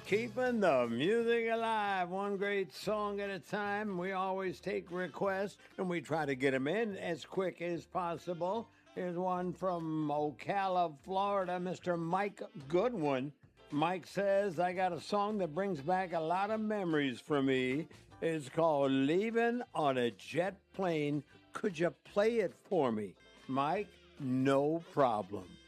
Keeping the music alive, one great song at a time. We always take requests and we try to get them in as quick as possible. Here's one from Ocala, Florida, Mr. Mike Goodwin. Mike says, I got a song that brings back a lot of memories for me. It's called Leaving on a Jet Plane. Could you play it for me? Mike, no problem.